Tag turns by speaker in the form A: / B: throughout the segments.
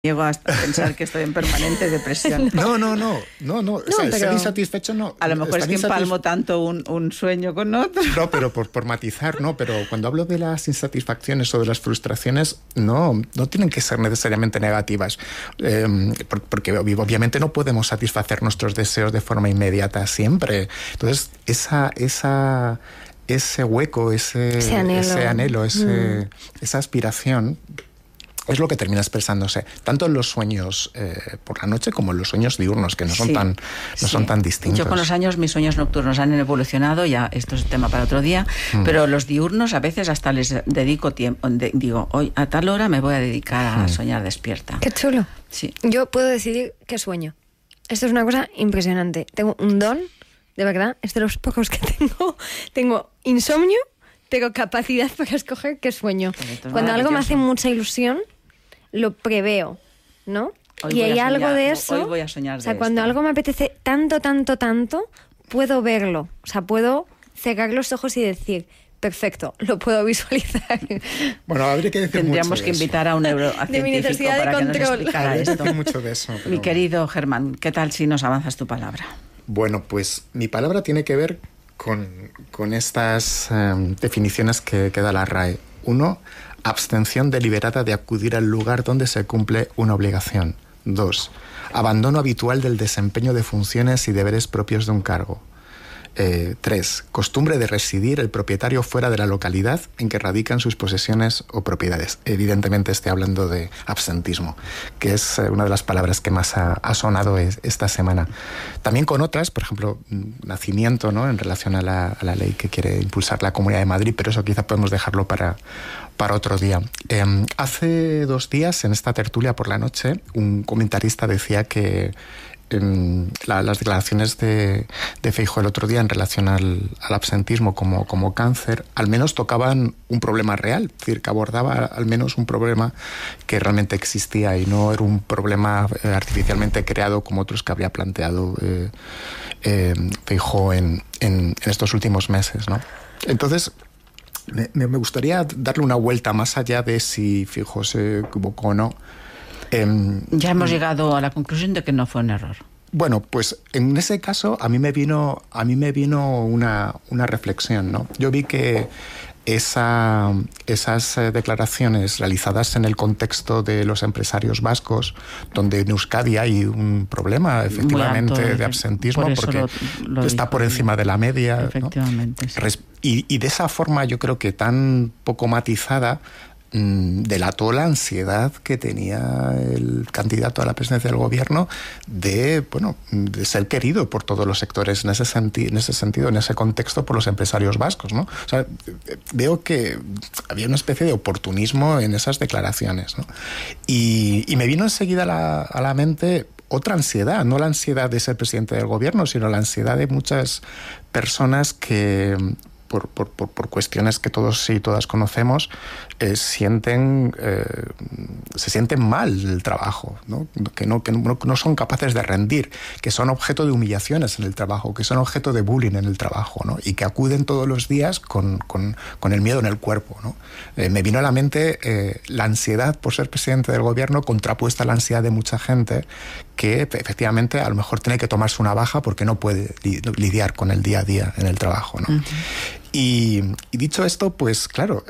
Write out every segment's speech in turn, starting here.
A: Llego hasta pensar que estoy en permanente depresión.
B: No. O sea, pero ser insatisfecho no.
A: A lo mejor es que empalmo tanto un sueño con otro.
B: No, pero por matizar, no. Pero cuando hablo de las insatisfacciones o de las frustraciones, no tienen que ser necesariamente negativas. Porque obviamente no podemos satisfacer nuestros deseos de forma inmediata siempre. Entonces, ese hueco, ese anhelo, esa aspiración, es lo que termina expresándose tanto en los sueños por la noche como en los sueños diurnos, que no son tan distintos.
A: Yo con los años mis sueños nocturnos han evolucionado, ya esto es tema para otro día, pero los diurnos a veces hasta les dedico tiempo, digo, hoy a tal hora me voy a dedicar a soñar despierta.
C: Qué chulo.
A: Sí.
C: Yo puedo decidir qué sueño. Esto es una cosa impresionante. Tengo un don, de verdad, es de los pocos que tengo. Tengo insomnio, tengo capacidad para escoger qué sueño. Cuando algo me hace mucha ilusión, lo preveo, ¿no? Y hay algo de eso.
A: Hoy voy a soñar de
C: cuando algo me apetece tanto, puedo verlo. O sea, puedo cerrar los ojos y decir, perfecto, lo puedo visualizar.
B: Bueno, habría que decir
A: Tendríamos que invitar a un neurocientífico para que nos explicara esto.
B: Mucho de eso, pero...
A: Mi querido Germán, ¿qué tal si nos avanzas tu palabra?
B: Bueno, pues mi palabra tiene que ver con estas definiciones que da la RAE. 1, abstención deliberada de acudir al lugar donde se cumple una obligación. 2, abandono habitual del desempeño de funciones y deberes propios de un cargo. 3, costumbre de residir el propietario fuera de la localidad en que radican sus posesiones o propiedades. Evidentemente estoy hablando de absentismo, que es una de las palabras que más ha sonado esta semana. También con otras, por ejemplo, nacimiento, ¿no?, en relación a la ley que quiere impulsar la Comunidad de Madrid, pero eso quizá podemos dejarlo para otro día. Hace 2 días, en esta tertulia por la noche, un comentarista decía que las declaraciones de Feijóo el otro día en relación al absentismo como cáncer, al menos tocaban un problema real, es decir, que abordaba al menos un problema que realmente existía y no era un problema artificialmente creado como otros que habría planteado Feijóo en estos últimos meses, ¿no? Entonces, me gustaría darle una vuelta más allá de si Feijóo se equivocó o no.
A: Ya hemos llegado a la conclusión de que no fue un error.
B: Bueno, pues en ese caso a mí me vino una reflexión, ¿no? Yo vi que esas declaraciones realizadas en el contexto de los empresarios vascos, donde en Euskadi hay un problema efectivamente de absentismo, porque está por encima de la media,
A: efectivamente,
B: ¿no? Sí. Y de esa forma yo creo que tan poco matizada delató la ansiedad que tenía el candidato a la presidencia del gobierno de ser querido por todos los sectores en ese sentido, en ese contexto, por los empresarios vascos, ¿no? O sea, veo que había una especie de oportunismo en esas declaraciones, ¿no? Y me vino enseguida a la mente otra ansiedad, no la ansiedad de ser presidente del gobierno, sino la ansiedad de muchas personas que por cuestiones que todos y todas conocemos, se sienten mal el trabajo, ¿no? Que no son capaces de rendir, que son objeto de humillaciones en el trabajo, que son objeto de bullying en el trabajo, ¿no? Y que acuden todos los días con el miedo en el cuerpo, ¿no? Me vino a la mente la ansiedad por ser presidente del gobierno contrapuesta a la ansiedad de mucha gente que efectivamente a lo mejor tiene que tomarse una baja porque no puede lidiar con el día a día en el trabajo, ¿no? Uh-huh. Y dicho esto, pues claro,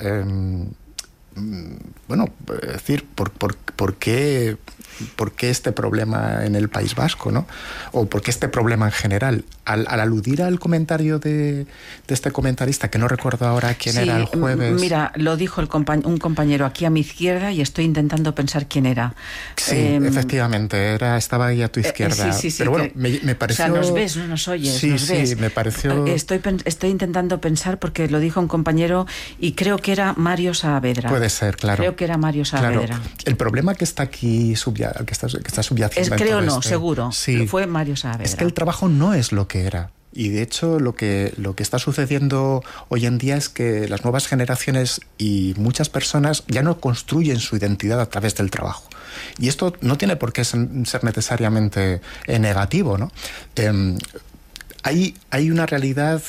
B: es decir, ¿por qué este problema en el País Vasco, ¿no? O ¿por qué este problema en general? Al aludir al comentario de este comentarista, que no recuerdo ahora quién era el jueves...
A: Mira, lo dijo un compañero aquí a mi izquierda y estoy intentando pensar quién era.
B: Sí, efectivamente, estaba ahí a tu izquierda.
A: Sí,
B: pero bueno, me pareció...
A: O sea, nos ves, no nos oyes,
B: sí,
A: nos ves.
B: Sí, me pareció...
A: Estoy intentando pensar porque lo dijo un compañero y creo que era Mario Saavedra.
B: Puede ser, claro.
A: Creo que era Mario Saavedra.
B: Claro. El problema que está aquí que está subyacente...
A: Creo no, seguro.
B: Sí,
A: fue Mario Saavedra.
B: Es que el trabajo no es lo que era. Y de hecho lo que está sucediendo hoy en día es que las nuevas generaciones y muchas personas ya no construyen su identidad a través del trabajo. Y esto no tiene por qué ser necesariamente negativo, ¿no? Hay una realidad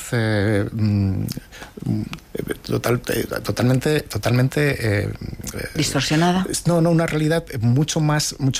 B: totalmente
A: distorsionada.
B: No, una realidad mucho más